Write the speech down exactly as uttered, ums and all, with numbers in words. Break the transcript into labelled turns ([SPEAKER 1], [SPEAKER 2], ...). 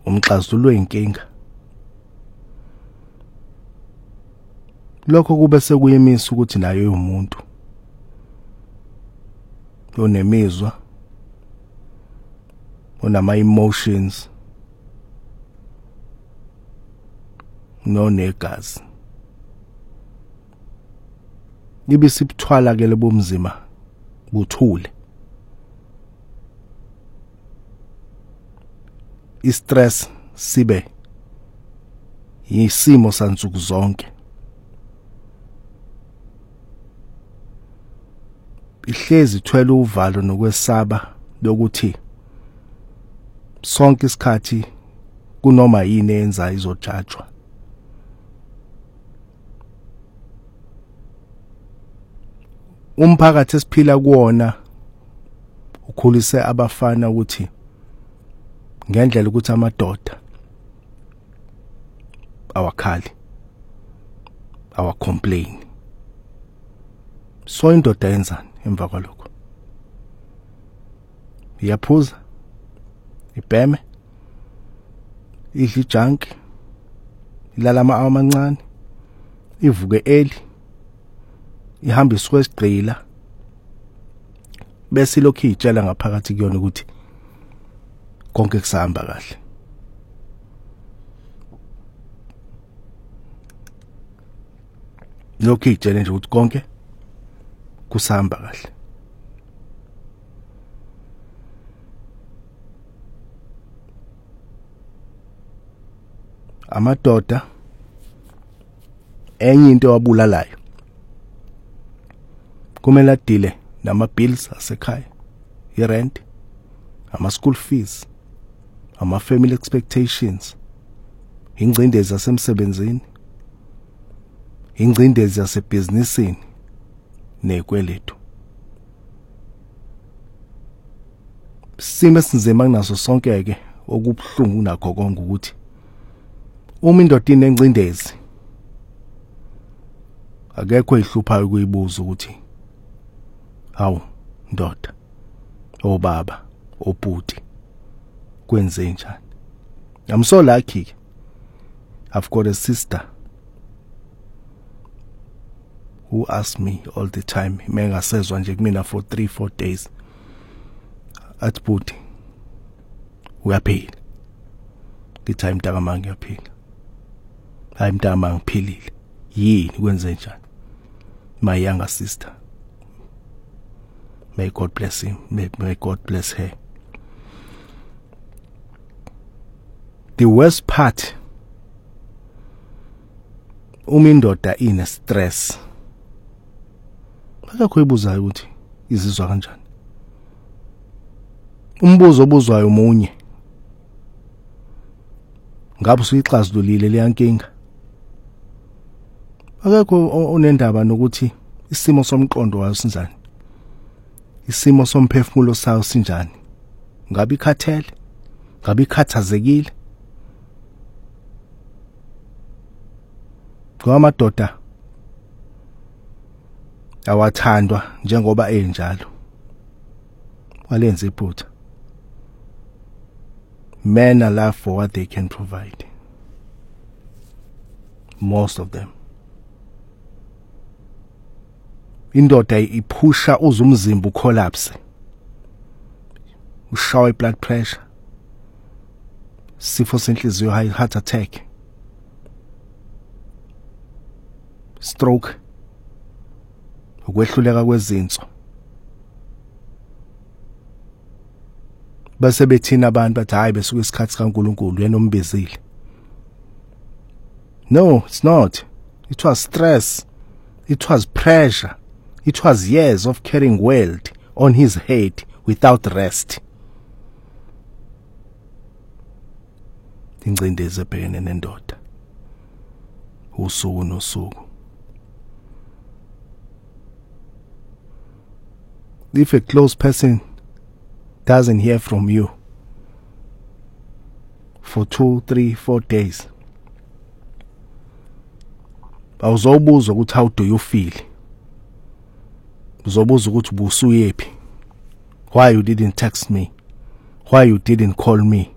[SPEAKER 1] umxazululo wenkinga. Lokho kube sekuyimisa ukuthi naye umuntu onemizwa, onama emotions, nonegazi. Libe sibuthwala ke lebomzima buthule. I-stress sibe yisimo sansuku zonke. Ihlezi ithwele uvalo nokwesaba lokuthi sonke isikhathi kunoma yini enza izojajwa. Umphakathi esiphila kuona ukhulise abafana ukuthi ngendlela ukuthi amadoda awakhali, awa complain. So indoda yenzani emva kwalokho? Iyaphuza, ibheme, idla ijunk, ilala ama amancane, ivuke early, ihamba isuka esigqila, bese lokho itshela ngaphakathi kuyona ukuthi konke kusahamba kahle. Lokho itshela nje ukuthi konke kusahamba kahle. Amadoda enye into wabulalayo kumele adile nama bills asekhaya, i-rent, ama school fees, ama family expectations, ingcindezi yasemsebenzini, ingcindezi yasebhizinisini nekweletu. Sime sinzima kunaso sonke ke okubuhlungu nakho konke ukuthi uma indoda inencindezi akekho ihluphayo kuyibuza ukuthi hawu ndoda, obaba, obhuti, kwenze njani? I'm so lucky. I've got a sister who asks me all the time, mengasezwa nje kumina for three four days, athi bhuti uyaphila? Ngithi hayi mntaka manga uyaphila. Hayi mntaka manga ngiphilile. Yini kwenze njani? My younger sister, may God bless him, may, may God bless her. The worst part, uma indoda ine stress, akakho ibuzayo ukuthi izizwa kanjani. Umbuzo obuzwayo umunye, ngabe usuyixazululile le yankinga? Akakho onendaba nokuthi isimo somqondo wayo sinjani, isimo somphefumulo sayo sinjani, ngabe ikhathele, ngabe ikhathazekile. Kwa madoda awathandwa njengoba enjalo, walenza iphutha. Men are love for what they can provide, most of them. Indoda iphusha uzumzimba ucollapse, ushawa blood pressure, sifo senhliziyo, high heart attack, stroke, ukwehluleka kwezinso. Base bethina abantu bathi hayi besuka isikhathi kaNkulunkulu yena ombizile. No, it's not. It was stress. It was pressure. It was years of carrying weight on his head without rest. Ingcindezi ebhekene nendoda usuku nosuku. If a close person doesn't hear from you for two, three, four days, awuzobuzwa ukuthi how do you feel? Uzobuza ukuthi busuyephi? Why you didn't text me? Why you didn't call me?